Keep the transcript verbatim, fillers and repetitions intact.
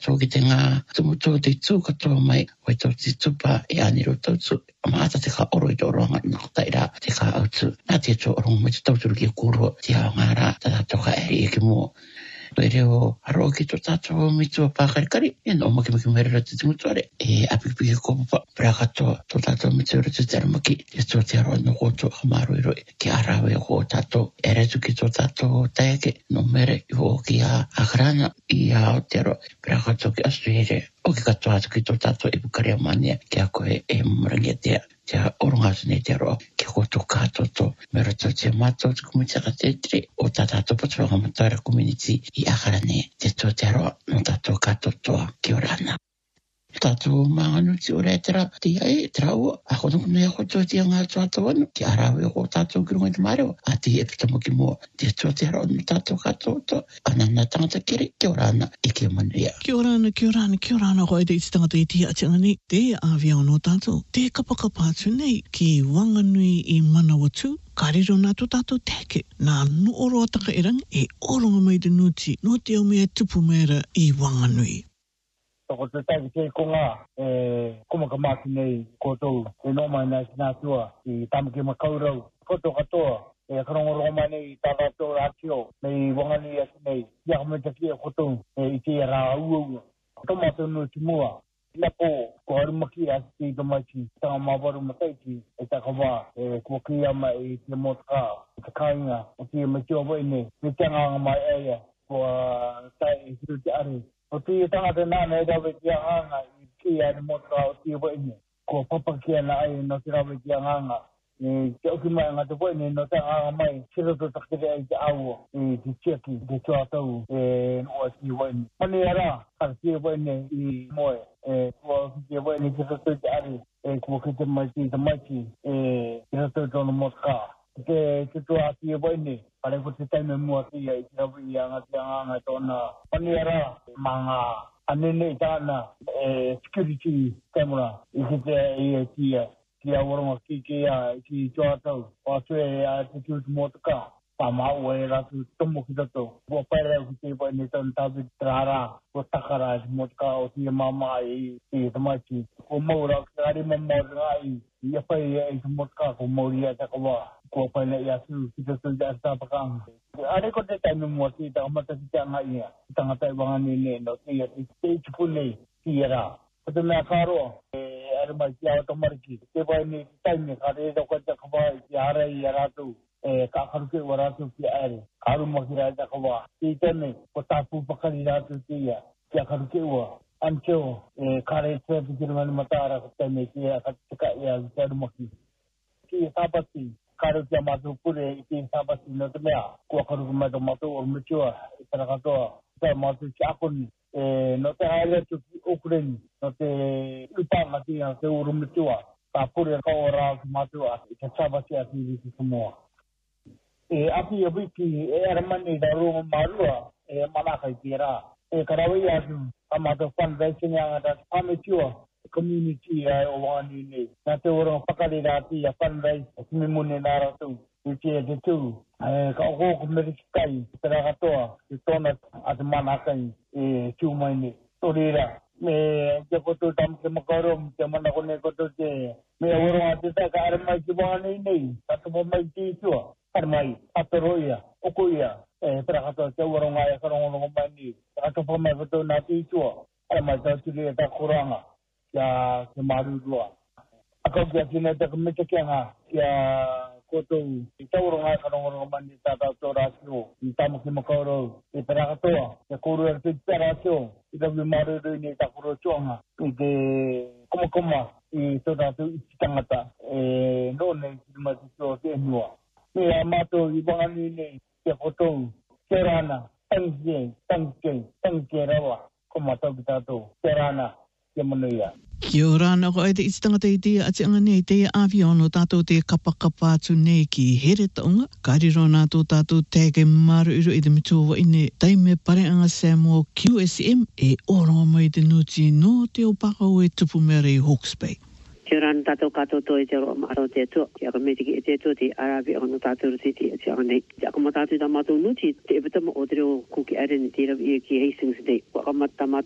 tātou ki te ngā tumutu te tū katoa mai o i tō te tupa e aniro tautu. Maata te ka oro i tō roanga nā taira te ka autu. Nā te tō oro mai te tauturu ki a kūrua te hao ngā rā tā tātou ka eri e ki mō. Toi reo haro ki tō tātou mitua pākarikari. E nō maki maki merera te timutuare. E apikipiki kōpapa. Pera katoa tō tātou mitua rata te aramaki. E tō te aroa no kōtō hamaru i roi. Ki arawe o kō tātou. E retu ki tō tātou taeke. No mere i ho ki a akarana i a Aotearoa. Pera katoa ki Australia. O ki katoa atu ki tō tātou i pukari a mania. Ki a koe e marangia tea. Te oronga atu nei te aroa. Ki a kōtō kātoto. Mera tō te mātou te kumitaka te tre. O tā tātou patuanga mataira community i akarane. Te tō te aroa. No tātou kātotoa ki orana. Tātou mānganuti o reitera te iai, te raua. A konoku nei a koto te ngā tātou anu. Ki arawe o tātou ki runga te mareo. A te epitamo ki mua. Te tō te aroa no tātou katoto. Anana tangata kere, ki orana, i ki manuia. Ki orana, ki orana, ki orana koe te iti tangata i tia ati ngani. Te awia no tātou. Te kapakapa atu nei ki Wanganui i Manawatu. Kariro nā tō tātou teke. Nā nuoro ataka erang e oronga mai te nuti. No te au mea tupu mera i Wanganui. Toko te taiki te konga, e kumaka māti nei kōtou, e nō mai nai ki nā tua, i tamaki makaurau. Koto katoa, e karongorongo mai nei tātā tō rātio, nei Wanganui ati nei, ia kametaki e kotou, e i te rā uaua. Tomato no te mua, ina ko, ko harumaki ati te tomaiti, tanga mawaru mataiti, e takawa, e kua kiyama e te motaka, e te kāinga, o te matio waine, me te nganga mai eia, kua tai e hiru te are. O te tangata nāna e rawe ki a nganga i ki a ni motra o te waine. Ko papa ki ana ai no te rawe ki a nganga. E te oki mai ngā te waine no te nganga mai. Sira to takere ai te aua. E te tiaki, te tua tau e no a te waine. Mani ara, kar te waine i moe. E kua ki te waine ki rato te are. E kua ki te maiti te maiti. E ki rato te ono motra. Te te tua te waine. Pare ko te taime mua ki ai te rawi i a ngati a nganga tōna. Mani ara, mga anene i tāna e security camera i ki te i e tia. Ki a waronga ki ki a ki tuatau. O atu e a te kiuti motaka. Pa mau e ratu tomo ki tato. Kua pairau ki te waine tōna tabi trara. Kua takara e motaka o tia mama i i tamaiti. Kua maura ki ari mamaura i i a pai e te motaka. Kua mauri a takawa. Kua paile i atu ki tato i ata pakanga. Are ko te taime mua ki ta amata ki te anga ia. Tangata i Wanganui ne no ki a te ichipu nei ki a rā. Ko te mea kāroa, e are mai ki a tamariki. Te wai ni ki taime ka re rau ka te kawai ki a rei a rātou. E ka karuke ua rātou ki a are. Karuma ki rā te kawai. Ki tēne, ko tāpū pakari rātou ki a. Ki a karuke ua. Ancheo, e ka re te pikirumani matara ko tēne ki a katika i a ki a rumaki. Ki a tāpati. Karo kia mātou pure i te tāpati no te mea. Kua karuku mai tō mātou o mitua. I tana katoa. Tā mātou ki akoni. E, no te haere tu ki Auckland. No te upanga ki a te uru mitua. Tā pure kau rā ki mātou a. I te tāpati a ki wiki Samoa. E api a wiki e aramani da runga marua. E manaka i te rā. E karawai atu. A mātou fundraising anga da pāmitua. Community ai o Wanganui nei. Nā te oranga whakare rāti a fundraise o kimi mune nā rātou. I te te tū. E ka oko ko merikikai. Te rākatoa. Te tōna a te manakai. E tū mai nei. Torira. Me te koto tam te makarom. Te mana kone koto te. Me oranga te taka are mai ki Wanganui nei. Katopo mai te tua. Are mai. Atoroia. Oko ia. E te rākatoa te oranga e karongorongo mai nei. Katopo mai koto nā te tua. Are mai tau tiri e tā koranga. Kia ke marurua. Akau kia kina te kamete kia ngā. Kia koutou. I tauronga e karongorongo mani tātau tō rātio. I tāma ki makaurau. I te rakatoa. Kia kouru e te te rātio. I tawi marurui ni tā koro tuanga. I te komakoma. I tō rātio i te tangata. E no nei ki mati tō te enua. Me a mātou i Wanganui nei. Kia koutou. Kia rāna. Tangi, tangi, tangi rawa. Ko mātou ki tātou. Kia rāna. Kia manuia. Kia ora nā ko ai te iti tangata i te ati anga nei te awhi ono tātou te kapakapa atu nei ki here taunga. Kariro nā tō tātou tege maru iro i te mitua ine taime pareanga Samoa Q S M e oronga mai te nuti no te opakau e tupu mera i Hawke's Bay. Kia ora nā tātou kato tō i te roa maro te atua. Kia ka metiki e te atua te arabi ono tātou rutiti ati anga nei. Kia ka matātou tā mātou nuti te epitama o te reo kuki are ni te rawi e ki Hastings nei. Waka mata